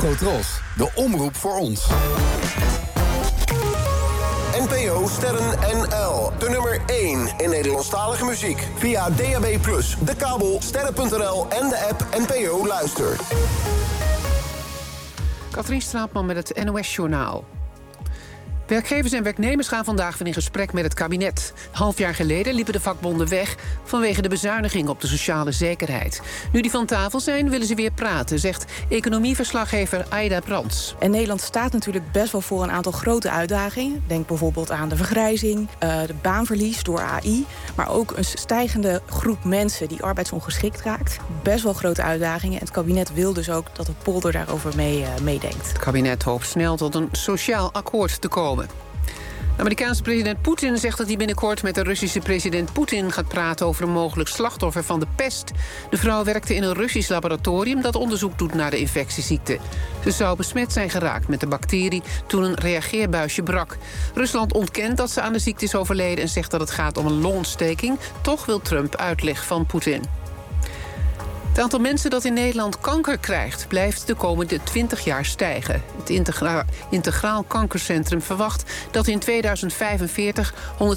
Afrotros, de omroep voor ons. NPO Sterren NL. De nummer 1 in Nederlandstalige muziek. Via DAB+, de kabel, sterren.nl en de app NPO Luister. Katrien Straatman met het NOS-journaal. Werkgevers en werknemers gaan vandaag weer in gesprek met het kabinet. Een half jaar geleden liepen de vakbonden weg vanwege de bezuiniging op de sociale zekerheid. Nu die van tafel zijn, willen ze weer praten, zegt economieverslaggever Aida Brands. En Nederland staat natuurlijk best wel voor een aantal grote uitdagingen. Denk bijvoorbeeld aan de vergrijzing, de baanverlies door AI... maar ook een stijgende groep mensen die arbeidsongeschikt raakt. Best wel grote uitdagingen. En het kabinet wil dus ook dat de polder daarover meedenkt. Het kabinet hoopt snel tot een sociaal akkoord te komen. De Amerikaanse president Poetin zegt dat hij binnenkort met de Russische president Poetin gaat praten over een mogelijk slachtoffer van de pest. De vrouw werkte in een Russisch laboratorium dat onderzoek doet naar de infectieziekte. Ze zou besmet zijn geraakt met de bacterie toen een reageerbuisje brak. Rusland ontkent dat ze aan de ziekte is overleden en zegt dat het gaat om een longontsteking. Toch wil Trump uitleg van Poetin. Het aantal mensen dat in Nederland kanker krijgt blijft de komende 20 jaar stijgen. Het Integraal Kankercentrum verwacht dat in 2045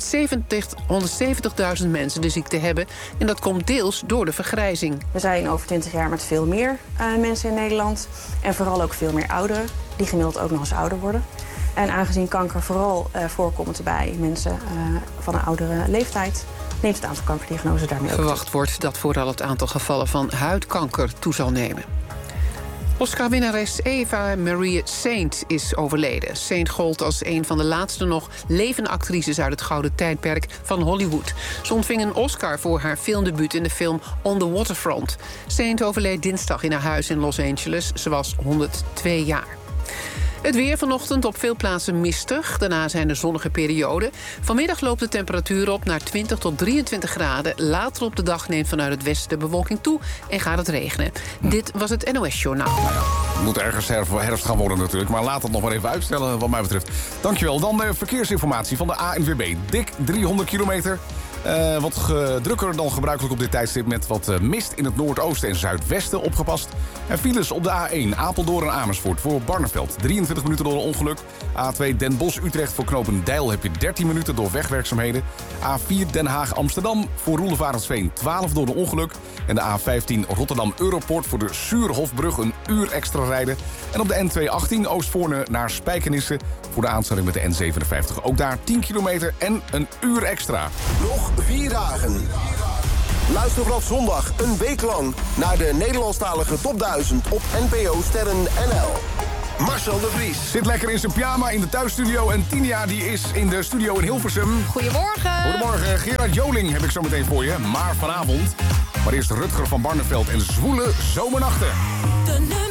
170.000 mensen de ziekte hebben. En dat komt deels door de vergrijzing. We zijn over 20 jaar met veel meer mensen in Nederland. En vooral ook veel meer ouderen, die gemiddeld ook nog eens ouder worden. En aangezien kanker vooral voorkomt bij mensen van een oudere leeftijd, neemt het aantal kankerdiagnoses daarmee ook toe. Verwacht wordt dat vooral het aantal gevallen van huidkanker toe zal nemen. Oscar-winnares Eva Marie Saint is overleden. Saint gold als een van de laatste nog levende actrices uit het gouden tijdperk van Hollywood. Ze ontving een Oscar voor haar filmdebuut in de film On the Waterfront. Saint overleed dinsdag in haar huis in Los Angeles. Ze was 102 jaar. Het weer vanochtend op veel plaatsen mistig. Daarna zijn er zonnige perioden. Vanmiddag loopt de temperatuur op naar 20 tot 23 graden. Later op de dag neemt vanuit het westen de bewolking toe en gaat het regenen. Dit was het NOS-journaal. Het moet ergens herfst gaan worden natuurlijk. Maar laat het nog maar even uitstellen wat mij betreft. Dankjewel. Dan de verkeersinformatie van de ANWB. Dik 300 kilometer. Wat drukker dan gebruikelijk op dit tijdstip met wat mist in het noordoosten en zuidwesten opgepast. En files op de A1 Apeldoorn en Amersfoort voor Barneveld. 23 minuten door een ongeluk. A2 Den Bosch-Utrecht voor Knopendijl heb je 13 minuten door wegwerkzaamheden. A4 Den Haag-Amsterdam voor Roelevarensveen 12 door een ongeluk. En de A15 Rotterdam-Europort voor de Suurhofbrug een uur extra rijden. En op de N218 Oostvoorne naar Spijkenisse voor de aansluiting met de N57. Ook daar 10 kilometer en een uur extra. Nog 4 dagen. Luister vanaf zondag een week lang naar de Nederlandstalige Top 1000 op NPO Sterren NL. Marcel de Vries zit lekker in zijn pyjama in de thuisstudio en Tinia die is in de studio in Hilversum. Goedemorgen. Goedemorgen, Gerard Joling heb ik zo meteen voor je, maar vanavond. Maar eerst Rutger van Barneveld en zwoele zomernachten.